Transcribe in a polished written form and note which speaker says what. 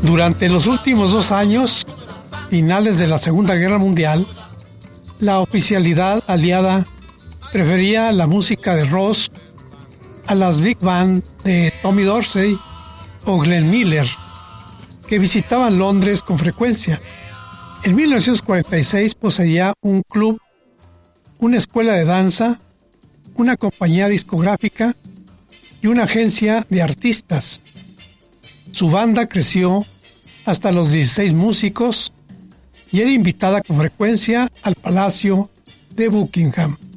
Speaker 1: Durante los últimos 2 años, finales de la Segunda Guerra Mundial, la oficialidad aliada prefería la música de Ross a las big band de Tommy Dorsey o Glenn Miller, que visitaban Londres con frecuencia. En 1946 poseía un club, una escuela de danza, una compañía discográfica y una agencia de artistas. Su banda creció hasta los 16 músicos y era invitada con frecuencia al Palacio de Buckingham.